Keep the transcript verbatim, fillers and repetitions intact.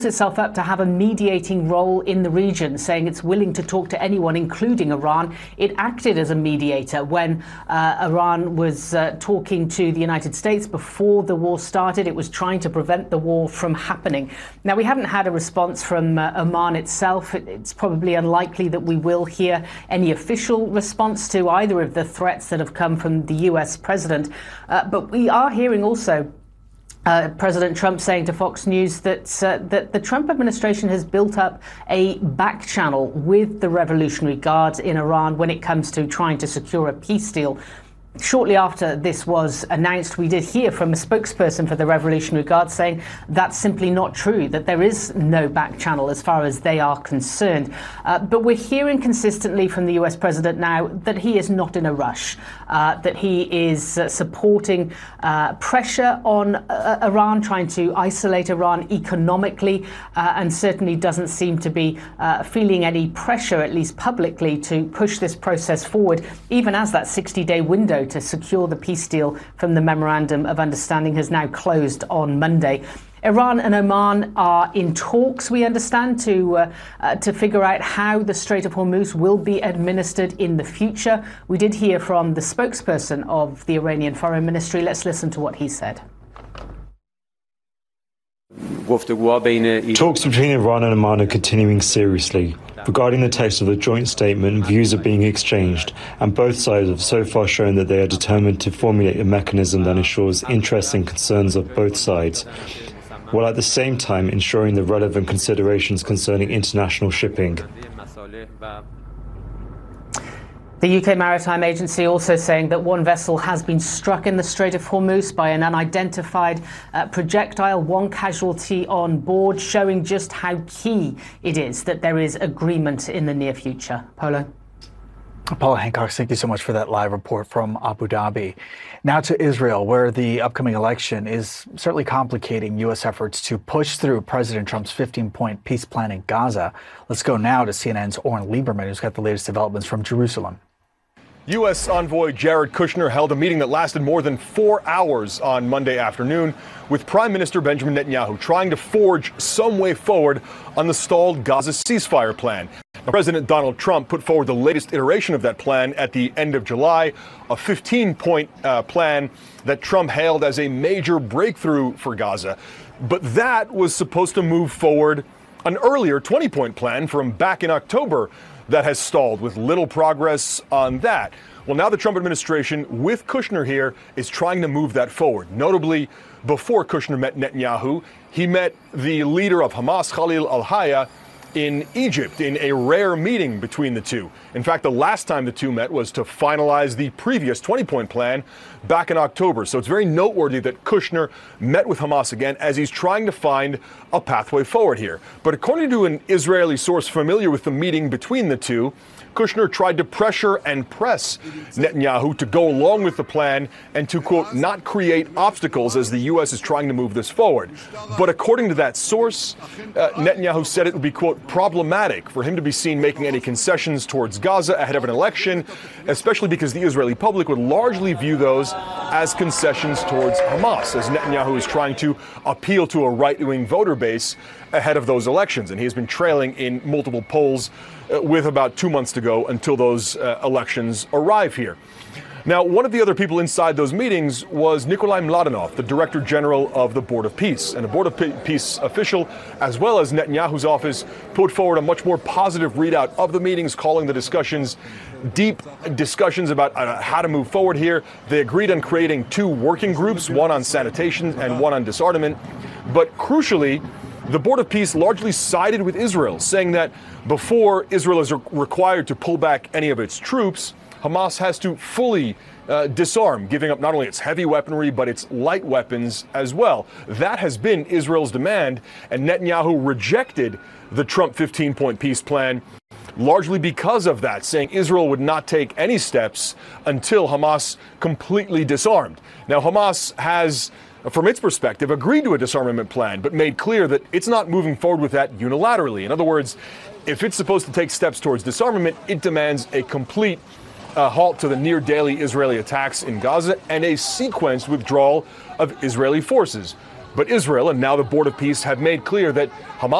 itself up to have a mediating role in the region, saying it's willing to talk to anyone, including Iran. It acted as a mediator when uh, Iran was uh, talking to the United States before the war started. It was trying to prevent the war from happening. Now, we haven't had a response from uh, Oman itself. It, it's probably unlikely that we will hear any official response to either of the threats that have come from the U S president. Uh, but we are hearing also Uh, President Trump saying to Fox News that uh, that the Trump administration has built up a back channel with the Revolutionary Guards in Iran when it comes to trying to secure a peace deal. Shortly after this was announced, we did hear from a spokesperson for the Revolutionary Guard saying that's simply not true, that there is no back channel as far as they are concerned. Uh, but we're hearing consistently from the U S president now that he is not in a rush, uh, that he is uh, supporting uh, pressure on uh, Iran, trying to isolate Iran economically, uh, and certainly doesn't seem to be uh, feeling any pressure, at least publicly, to push this process forward, even as that sixty-day window to secure the peace deal from the Memorandum of Understanding has now closed on Monday. Iran and Oman are in talks, we understand, to uh, uh, to figure out how the Strait of Hormuz will be administered in the future. We did hear from the spokesperson of the Iranian Foreign Ministry. Let's listen to what he said. Talks between Iran and Oman are continuing seriously. Regarding the text of the joint statement, views are being exchanged, and both sides have so far shown that they are determined to formulate a mechanism that ensures interests and concerns of both sides, while at the same time ensuring the relevant considerations concerning international shipping. The U K Maritime Agency also saying that one vessel has been struck in the Strait of Hormuz by an unidentified uh, projectile, one casualty on board, showing just how key it is that there is agreement in the near future. Polo. Paula Hancock, thank you so much for that live report from Abu Dhabi. Now to Israel, where the upcoming election is certainly complicating U S efforts to push through President Trump's fifteen-point peace plan in Gaza. Let's go now to C N N's Oren Lieberman, who's got the latest developments from Jerusalem. U S envoy Jared Kushner held a meeting that lasted more than four hours on Monday afternoon with Prime Minister Benjamin Netanyahu trying to forge some way forward on the stalled Gaza ceasefire plan. President Donald Trump put forward the latest iteration of that plan at the end of July, a fifteen-point uh, plan that Trump hailed as a major breakthrough for Gaza. But that was supposed to move forward an earlier twenty-point plan from back in October that has stalled with little progress on that. Well, now the Trump administration, with Kushner here, is trying to move that forward. Notably, before Kushner met Netanyahu, he met the leader of Hamas, Khalil al-Hayya, in Egypt in a rare meeting between the two. In fact, the last time the two met was to finalize the previous twenty-point plan back in October. So it's very noteworthy that Kushner met with Hamas again as he's trying to find a pathway forward here. But according to an Israeli source familiar with the meeting between the two, Kushner tried to pressure and press Netanyahu to go along with the plan and to, quote, not create obstacles as the U S is trying to move this forward. But according to that source, uh, Netanyahu said it would be, quote, problematic for him to be seen making any concessions towards Gaza ahead of an election, especially because the Israeli public would largely view those as concessions towards Hamas, as Netanyahu is trying to appeal to a right-wing voter base ahead of those elections. And he has been trailing in multiple polls uh, with about two months to go until those uh, elections arrive here. Now, one of the other people inside those meetings was Nikolai Mladenov, the Director General of the Board of Peace. And a Board of Peace official, as well as Netanyahu's office, put forward a much more positive readout of the meetings, calling the discussions deep discussions about uh, how to move forward here. They agreed on creating two working groups, one on sanitation and one on disarmament. But crucially, the Board of Peace largely sided with Israel, saying that before Israel is re- required to pull back any of its troops, Hamas has to fully uh, disarm, giving up not only its heavy weaponry, but its light weapons as well. That has been Israel's demand, and Netanyahu rejected the Trump fifteen-point peace plan, largely because of that, saying Israel would not take any steps until Hamas completely disarmed. Now, Hamas has, from its perspective, agreed to a disarmament plan, but made clear that it's not moving forward with that unilaterally. In other words, if it's supposed to take steps towards disarmament, it demands a complete a halt to the near-daily Israeli attacks in Gaza and a sequenced withdrawal of Israeli forces. But Israel and now the Board of Peace have made clear that Hamas